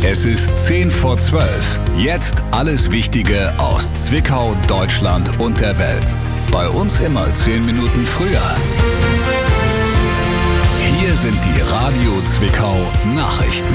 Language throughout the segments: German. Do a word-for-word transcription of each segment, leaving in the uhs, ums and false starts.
Es ist zehn vor zwölf. Jetzt alles Wichtige aus Zwickau, Deutschland und der Welt. Bei uns immer zehn Minuten früher. Hier sind die Radio Zwickau Nachrichten.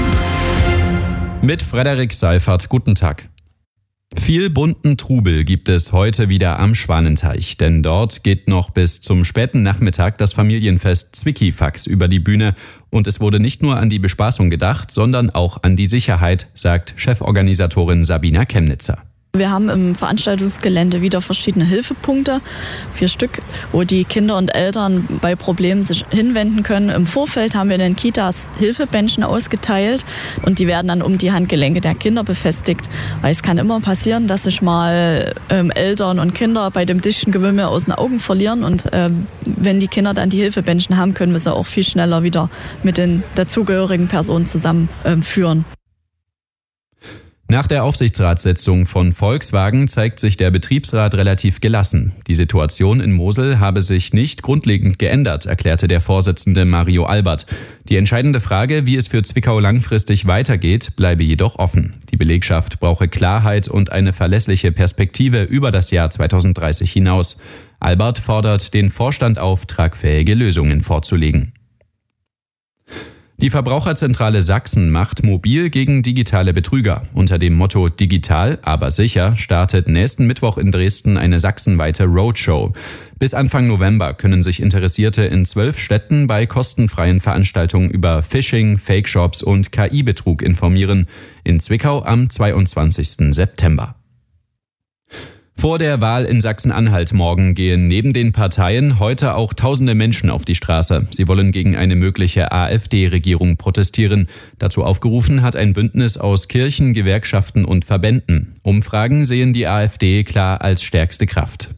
Mit Frederik Seifert, guten Tag. Viel bunten Trubel gibt es heute wieder am Schwanenteich, denn dort geht noch bis zum späten Nachmittag das Familienfest Zwickifax über die Bühne und es wurde nicht nur an die Bespaßung gedacht, sondern auch an die Sicherheit, sagt Cheforganisatorin Sabina Chemnitzer. Wir haben im Veranstaltungsgelände wieder verschiedene Hilfepunkte, vier Stück, wo die Kinder und Eltern bei Problemen sich hinwenden können. Im Vorfeld haben wir in den Kitas Hilfebändchen ausgeteilt und die werden dann um die Handgelenke der Kinder befestigt. Weil es kann immer passieren, dass sich mal ähm, Eltern und Kinder bei dem dichten Gewimmel aus den Augen verlieren und ähm, wenn die Kinder dann die Hilfebändchen haben, können wir sie auch viel schneller wieder mit den dazugehörigen Personen zusammenführen. Ähm, Nach der Aufsichtsratssitzung von Volkswagen zeigt sich der Betriebsrat relativ gelassen. Die Situation in Mosel habe sich nicht grundlegend geändert, erklärte der Vorsitzende Mario Albert. Die entscheidende Frage, wie es für Zwickau langfristig weitergeht, bleibe jedoch offen. Die Belegschaft brauche Klarheit und eine verlässliche Perspektive über das Jahr zweitausenddreißig hinaus. Albert fordert den Vorstand auf, tragfähige Lösungen vorzulegen. Die Verbraucherzentrale Sachsen macht mobil gegen digitale Betrüger. Unter dem Motto Digital, aber sicher startet nächsten Mittwoch in Dresden eine sachsenweite Roadshow. Bis Anfang November können sich Interessierte in zwölf Städten bei kostenfreien Veranstaltungen über Phishing, Fake-Shops und K I-Betrug informieren. In Zwickau am zweiundzwanzigsten September. Vor der Wahl in Sachsen-Anhalt morgen gehen neben den Parteien heute auch tausende Menschen auf die Straße. Sie wollen gegen eine mögliche AfD-Regierung protestieren. Dazu aufgerufen hat ein Bündnis aus Kirchen, Gewerkschaften und Verbänden. Umfragen sehen die AfD klar als stärkste Kraft.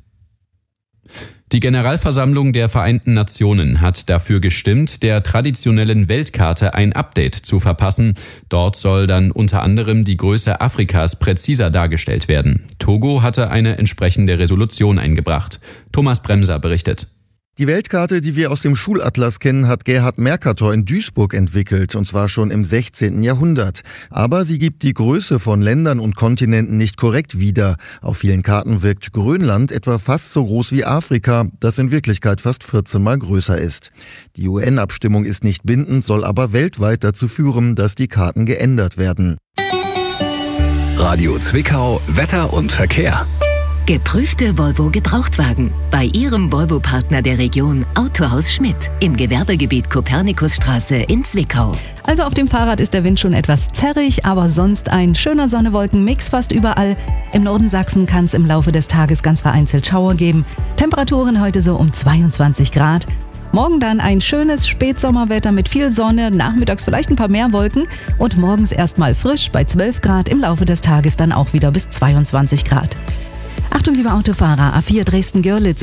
Die Generalversammlung der Vereinten Nationen hat dafür gestimmt, der traditionellen Weltkarte ein Update zu verpassen. Dort soll dann unter anderem die Größe Afrikas präziser dargestellt werden. Togo hatte eine entsprechende Resolution eingebracht. Thomas Bremser berichtet. Die Weltkarte, die wir aus dem Schulatlas kennen, hat Gerhard Mercator in Duisburg entwickelt, und zwar schon im sechzehnten Jahrhundert. Aber sie gibt die Größe von Ländern und Kontinenten nicht korrekt wieder. Auf vielen Karten wirkt Grönland etwa fast so groß wie Afrika, das in Wirklichkeit fast vierzehn Mal größer ist. Die U N-Abstimmung ist nicht bindend, soll aber weltweit dazu führen, dass die Karten geändert werden. Radio Zwickau, Wetter und Verkehr. Geprüfte Volvo-Gebrauchtwagen. Bei Ihrem Volvo-Partner der Region Autohaus Schmidt im Gewerbegebiet Kopernikusstraße in Zwickau. Also auf dem Fahrrad ist der Wind schon etwas zerrig, aber sonst ein schöner Sonne-Wolken-Mix fast überall. Im Norden Sachsen kann es im Laufe des Tages ganz vereinzelt Schauer geben. Temperaturen heute so um zweiundzwanzig Grad. Morgen dann ein schönes Spätsommerwetter mit viel Sonne, nachmittags vielleicht ein paar mehr Wolken und morgens erstmal frisch bei zwölf Grad, im Laufe des Tages dann auch wieder bis zweiundzwanzig Grad. Achtung, liebe Autofahrer, A vier Dresden-Görlitz.